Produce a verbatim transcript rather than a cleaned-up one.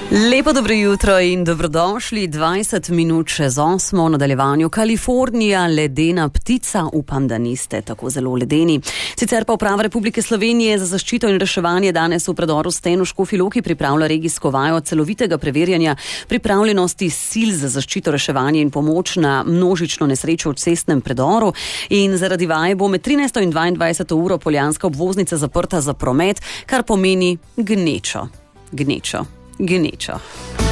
Lepo dobro jutro in dobrodošli. dvajset minut čez osmo v nadaljevanju. Kalifornija, ledena ptica. Upam, da niste tako zelo ledeni. Sicer pa Uprava Republike Slovenije za zaščito in reševanje danes v predoru Sten v Škofji Loki pripravlja regijsko vajo celovitega preverjanja pripravljenosti sil za zaščito, reševanje in pomoč na množično nesrečo v cestnem predoru. In zaradi vaje bo med trinajsto in dvaindvajseto uro Poljanska obvoznica zaprta za promet, kar pomeni gnečo. Gnečo. Gnečo.